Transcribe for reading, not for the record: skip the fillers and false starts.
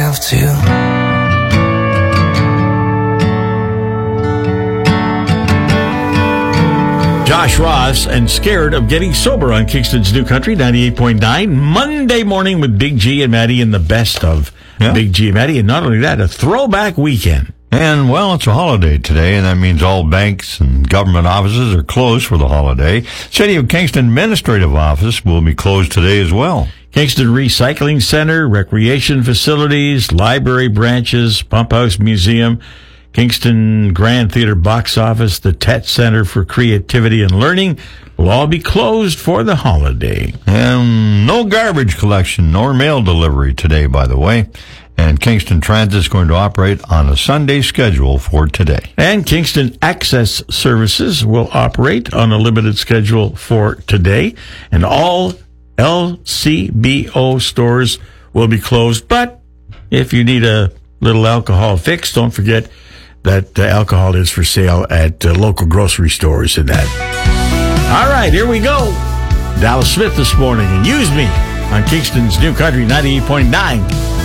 have to. Josh Ross and Scared of Getting Sober on Kingston's New Country 98.9. Monday morning with Big G and Maddie in the best of Big G and Maddie. And not only that, a throwback weekend. And, well, it's a holiday today, and that means all banks and government offices are closed for the holiday. City of Kingston Administrative Office will be closed today as well. Kingston Recycling Center, recreation facilities, library branches, Pump House Museum, Kingston Grand Theater Box Office, the Tet Center for Creativity and Learning will all be closed for the holiday. And no garbage collection nor mail delivery today, by the way. And Kingston Transit is going to operate on a Sunday schedule for today. And Kingston Access Services will operate on a limited schedule for today. And all LCBO stores will be closed. But if you need a little alcohol fix, don't forget that alcohol is for sale at local grocery stores and that. All right, here we go. Dallas Smith this morning and Use Me on Kingston's New Country 98.9.